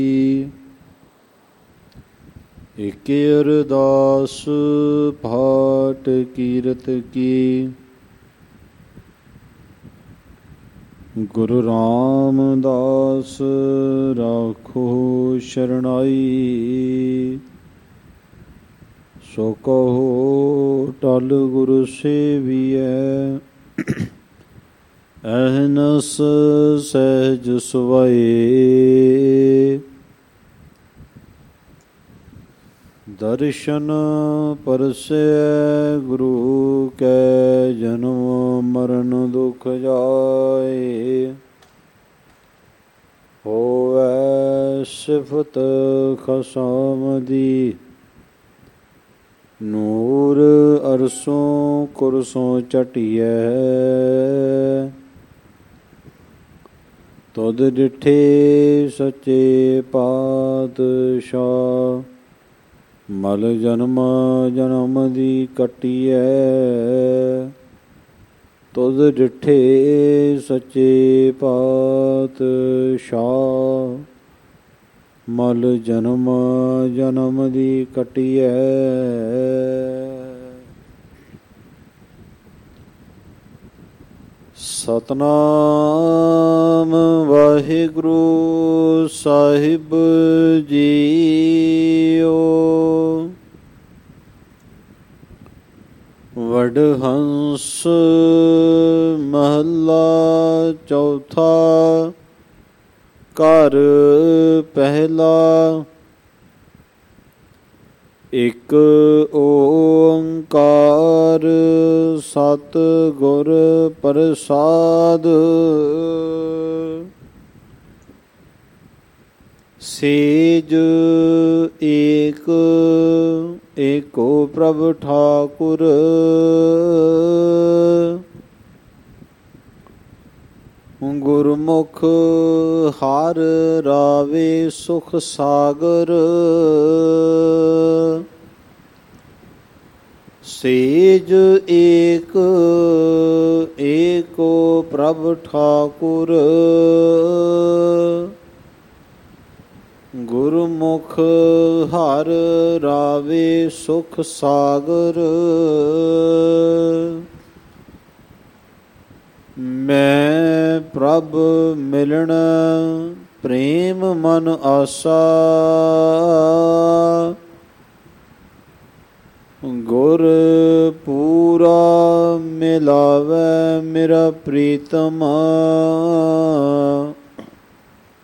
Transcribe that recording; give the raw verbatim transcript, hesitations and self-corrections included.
ਇਕ ਅਰਦਾਸ ਪਾਠ ਕੀਰਤ ਕੀ। ਗੁਰੂ ਰਾਮਦਾਸ ਰਾਖੋ ਸ਼ਰਨਾਈ, ਸੋ ਕਹੋ ਟਲ ਗੁਰੂ ਸੇਵੀਐ। ਅਹਨਸ ਸਹਿਜ ਸੁਭਾਏ, ਦਰਸ਼ਨ ਪਰਸੈ ਗੁਰੂ ਕੈ। ਜਨਮ ਮਰਨ ਦੁਖ ਜਾਏ, ਹੋਵੈ ਸਿਫਤ ਖਸਮ ਦੀ। ਨੂਰ ਅਰਸੋਂ ਕੁਰਸੋਂ ਚਟਿਐ, ਤੁਧ ਡਿਠੇ ਸੱਚੇ ਪਾਤਸ਼ਾਹ। ਮਲ ਜਨਮ ਜਨਮ ਦੀ ਕੱਟੀਐ, ਤੁਧ ਡਿਠੇ ਸੱਚੇ ਪਾਤਸ਼ਾਹ। ਮਲ ਜਨਮ ਜਨਮ ਦੀ ਕੱਟੀਐ। ਸਤਿਨਾਮ ਵਾਹਿਗੁਰੂ ਸਾਹਿਬ ਜੀਓ। ਵਡਹੰਸ ਮਹੱਲਾ ਚੌਥਾ। ਘਰ ਪਹਿਲਾ। ਇਕ ਓੰਕਾਰ ਸਤਿਗੁਰ ਪ੍ਰਸਾਦਿ, ਸੇਜ ਏਕ ਏਕੋ ਪ੍ਰਭ ਠਾਕੁਰ। ਗੁਰਮੁਖ ਹਰਿ ਰਾਵੇ ਸੁਖ ਸਾਗਰ, ਸੇਜ ਏਕ ਏਕੋ ਪ੍ਰਭ ਠਾਕੁਰ। ਗੁਰਮੁਖ ਹਰਿ ਰਾਵੇ ਸੁਖ ਸਾਗਰ। ਮੈਂ ਪ੍ਰਭ ਮਿਲਣ ਪ੍ਰੇਮ ਮਨ ਆਸਾ, ਗੁਰ ਪੂਰਾ ਮਿਲਾਵੈ ਮੇਰਾ ਪ੍ਰੀਤਮ।